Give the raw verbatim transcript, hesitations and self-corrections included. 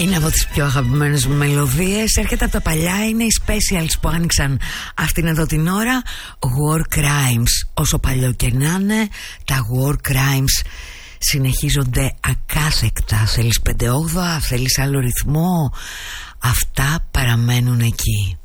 Είναι από τις πιο αγαπημένες μου μελωδίες. Έρχεται από τα παλιά. Είναι οι Specials που άνοιξαν αυτήν εδώ την ώρα. War Crimes. Όσο παλιό και να είναι, τα War Crimes συνεχίζονται ακάθεκτα. Θέλεις πεντεόγδοα, θέλεις άλλο ρυθμό, αυτά παραμένουν εκεί.